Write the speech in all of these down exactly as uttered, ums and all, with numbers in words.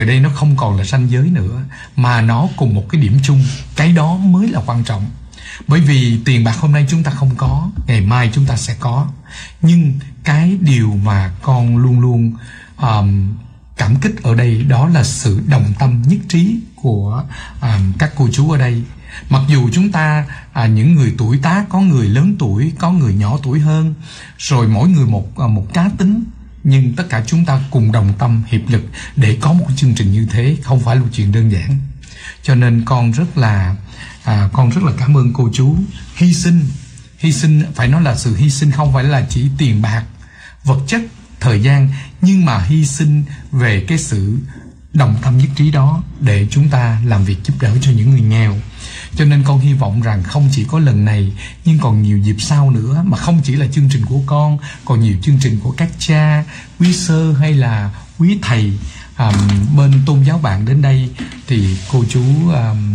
ở đây nó không còn là ranh giới nữa, mà nó cùng một cái điểm chung. Cái đó mới là quan trọng. Bởi vì tiền bạc hôm nay chúng ta không có, ngày mai chúng ta sẽ có. Nhưng cái điều mà con luôn luôn um, cảm kích ở đây, đó là sự đồng tâm nhất trí của um, các cô chú ở đây. Mặc dù chúng ta à, những người tuổi tác, có người lớn tuổi, có người nhỏ tuổi hơn, rồi mỗi người một à, một cá tính, nhưng tất cả chúng ta cùng đồng tâm hiệp lực để có một chương trình như thế không phải là chuyện đơn giản. Cho nên con rất là à, con rất là cảm ơn cô chú. Hy sinh, hy sinh phải nói là sự hy sinh không phải là chỉ tiền bạc, vật chất, thời gian, nhưng mà hy sinh về cái sự đồng tâm nhất trí đó để chúng ta làm việc giúp đỡ cho những người nghèo. Cho nên con hy vọng rằng không chỉ có lần này, nhưng còn nhiều dịp sau nữa, mà không chỉ là chương trình của con, còn nhiều chương trình của các cha, quý sơ hay là quý thầy um, bên tôn giáo bạn đến đây, thì cô chú um,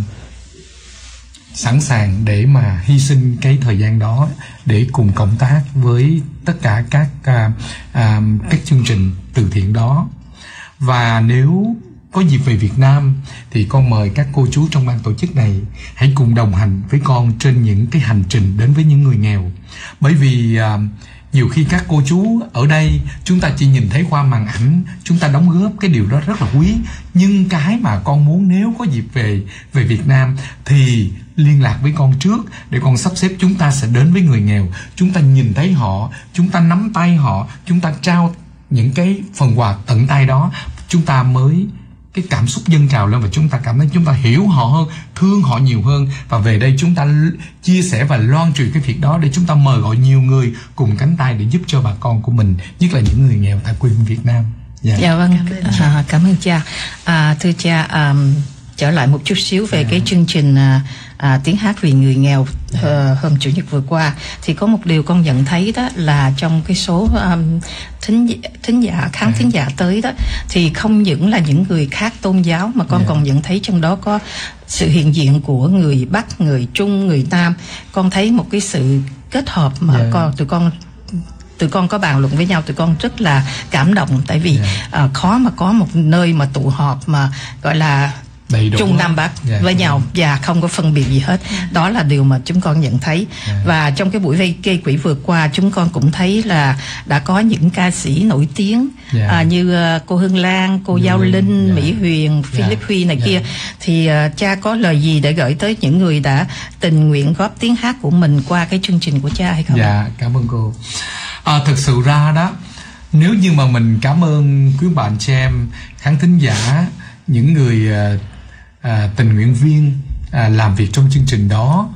sẵn sàng để mà hy sinh cái thời gian đó để cùng cộng tác với tất cả các uh, uh, các chương trình từ thiện đó. Và nếu có dịp về Việt Nam thì con mời các cô chú trong ban tổ chức này hãy cùng đồng hành với con trên những cái hành trình đến với những người nghèo. Bởi vì uh, nhiều khi các cô chú ở đây chúng ta chỉ nhìn thấy qua màn ảnh, chúng ta đóng góp cái điều đó rất là quý. Nhưng cái mà con muốn nếu có dịp về về Việt Nam thì liên lạc với con trước để con sắp xếp, chúng ta sẽ đến với người nghèo, chúng ta nhìn thấy họ, chúng ta nắm tay họ, chúng ta trao những cái phần quà tận tay đó, chúng ta mới cái cảm xúc dâng trào lên và chúng ta cảm thấy chúng ta hiểu họ hơn, thương họ nhiều hơn. Và về đây chúng ta chia sẻ và loan truyền cái việc đó để chúng ta mời gọi nhiều người cùng cánh tay để giúp cho bà con của mình, nhất là những người nghèo tại quê hương Việt Nam. Dạ, dạ vâng, cảm ơn, à, cảm ơn cha. À, thưa cha, à, trở lại một chút xíu về yeah. cái chương trình à, à, tiếng hát vì người nghèo yeah. uh, hôm chủ nhật vừa qua, thì có một điều con nhận thấy đó là trong cái số um, thính thính giả khán yeah. thính giả tới đó, thì không những là những người khác tôn giáo mà con yeah. còn nhận thấy trong đó có sự hiện diện của người Bắc, người Trung, người Nam. Con thấy một cái sự kết hợp mà yeah. con tụi con tụi con có bàn luận với nhau, tụi con rất là cảm động, tại vì yeah. uh, khó mà có một nơi mà tụ họp mà gọi là Trung Nam Bắc yeah, với nhau và không có phân biệt gì hết. Đó là điều mà chúng con nhận thấy. Yeah. Và trong cái buổi gây quỹ vừa qua, chúng con cũng thấy là đã có những ca sĩ nổi tiếng yeah. à, như uh, cô Hương Lan, cô Giao Linh, yeah. Mỹ Huyền, Philip yeah. Huy này yeah. kia. Thì uh, cha có lời gì để gửi tới những người đã tình nguyện góp tiếng hát của mình qua cái chương trình của cha hay không? Dạ, yeah, cảm ơn cô. À, thực sự ra đó, nếu như mà mình cảm ơn quý bạn chị em khán thính giả, những người uh, À, tình nguyện viên à, làm việc trong chương trình đó,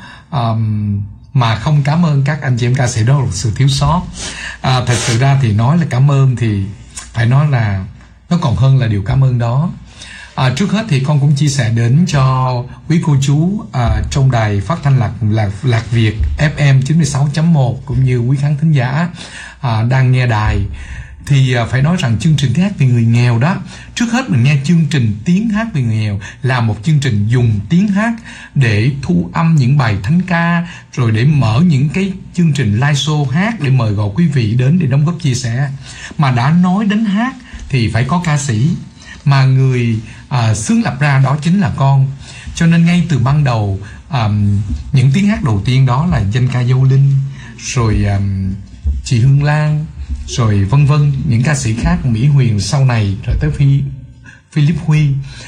um, mà không cảm ơn các anh chị em ca sĩ, đó là một sự thiếu sót. À, thật sự ra thì nói là cảm ơn thì phải nói là nó còn hơn là điều cảm ơn đó. À, trước hết thì con cũng chia sẻ đến cho quý cô chú à, trong đài phát thanh lạc, lạc, lạc Việt ép em chín mươi sáu chấm một cũng như quý khán thính giả à, đang nghe đài. Thì phải nói rằng chương trình tiếng hát vì người nghèo đó, trước hết mình nghe chương trình tiếng hát vì người nghèo là một chương trình dùng tiếng hát để thu âm những bài thánh ca, rồi để mở những cái chương trình live show hát để mời gọi quý vị đến để đóng góp chia sẻ. Mà đã nói đến hát thì phải có ca sĩ, mà người à, xướng lập ra đó chính là con. Cho nên ngay từ ban đầu à, những tiếng hát đầu tiên đó là danh ca Giao Linh, rồi à, chị Hương Lan, rồi vân vân những ca sĩ khác, Mỹ Huyền sau này, rồi tới Phi, Philip Huy.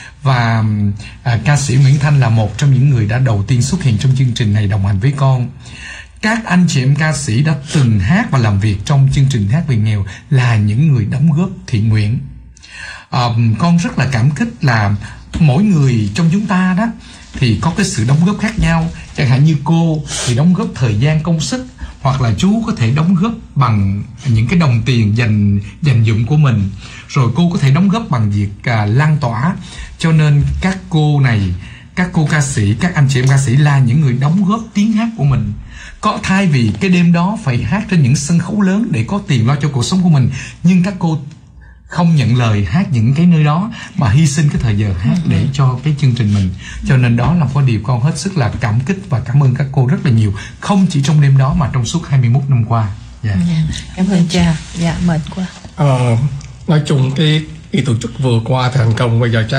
Và à, ca sĩ Nguyễn Thanh là một trong những người đã đầu tiên xuất hiện trong chương trình này đồng hành với con. Các anh chị em ca sĩ đã từng hát và làm việc trong chương trình hát vì nghèo là những người đóng góp thiện nguyện. à, Con rất là cảm kích là mỗi người trong chúng ta đó thì có cái sự đóng góp khác nhau. Chẳng hạn như cô thì đóng góp thời gian công sức, hoặc là chú có thể đóng góp bằng những cái đồng tiền dành dành dụng của mình, rồi cô có thể đóng góp bằng việc à, lan tỏa. Cho nên các cô này, các cô ca sĩ, các anh chị em ca sĩ là những người đóng góp tiếng hát của mình. Có thay vì cái đêm đó phải hát trên những sân khấu lớn để có tiền lo cho cuộc sống của mình, nhưng các cô không nhận lời hát những cái nơi đó mà hy sinh cái thời giờ hát để cho cái chương trình mình. Cho nên đó là một điều con hết sức là cảm kích và cảm ơn các cô rất là nhiều, không chỉ trong đêm đó mà trong suốt hai mươi mốt năm qua. Yeah. Yeah. Cảm ơn cha. Dạ, mệt quá. À, nói chung cái, cái tổ chức vừa qua thành công, bây giờ cha